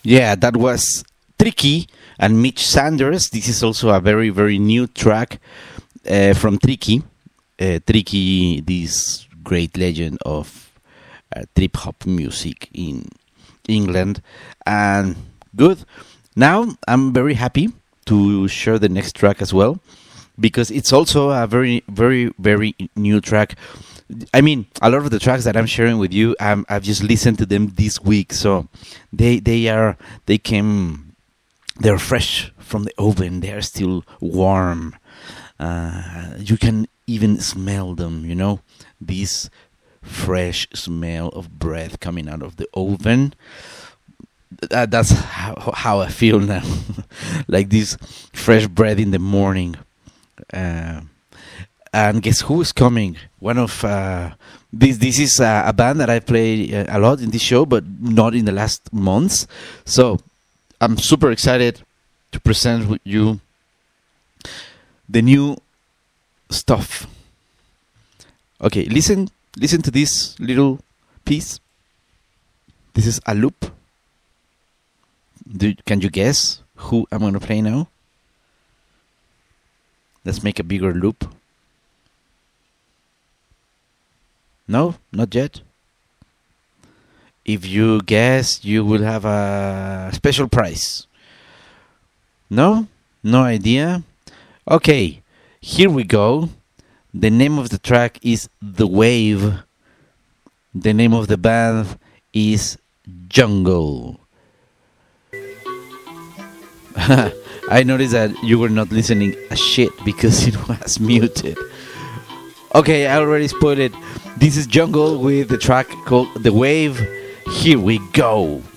Yeah, that was Tricky and Mitch Sanders. This is also a very, very new track from Tricky. Tricky, this great legend of trip hop music in England. And good. Now I'm very happy to share the next track as well, because it's also a very, very, very new track. I mean, a lot of the tracks that I'm sharing with you, I've just listened to them this week, so they came, they're fresh from the oven. They are still warm. You can even smell them. This fresh smell of bread coming out of the oven. That's how I feel now, like this fresh bread in the morning. And guess who is coming? One of this is a band that I play a lot in this show, but not in the last months. So I'm super excited to present with you the new stuff. Okay, listen to this little piece. This is a loop. Can you guess who I'm going to play now? Let's make a bigger loop. No, not yet. If you guess, you will have a special prize. No? No idea? Okay, here we go. The name of the track is The Wave. The name of the band is Jungle. I noticed that you were not listening a shit because it was muted. Okay, I already spoiled it. This is Jungle with the track called The Wave. Here we go.